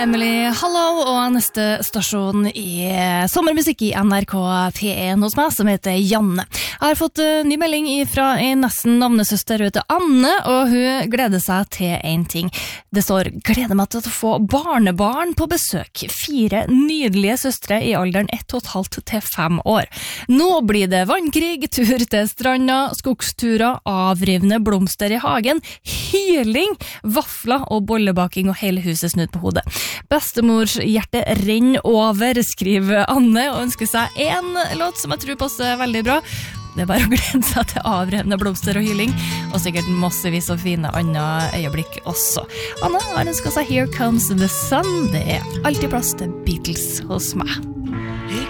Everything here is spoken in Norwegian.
Emily, hallo, og neste stasjon er sommermusikk i NRK P1 hos meg, som heter Janne. Jeg har fått ny melding fra en nesten navnesøster, hun heter Anne, og hun gleder seg til en ting. Det står, gleder meg til å få barnebarn på besøk. 4 nydelige søstre i alderen 1,5 til 5 år. Nå blir det vannkrig, tur til stranda, skogsturer, avrivende blomster i hagen, hyling, vafler og bollebaking og hele huset snudd på hodet. Bestemors hjerte renner over, skriver Anne, og ønsker seg en låt som jeg tror passer veldig bra. Det er bare å glede seg til avrevne blomster og hyling, og sikkert massevis av fine andre øyeblikk også. Anne har ønsket seg Here Comes the Sun. Det er alltid plass til Beatles hos meg.